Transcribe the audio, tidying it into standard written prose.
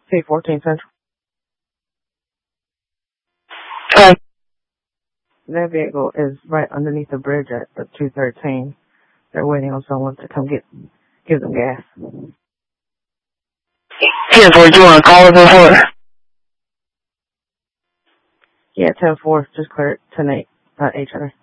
C14 Central. Okay. That vehicle is right underneath the bridge at the 213. They're waiting on someone to come give them gas. Here's what you want to call us for. Yeah, 10-4, just clear it. 10-8, not 8.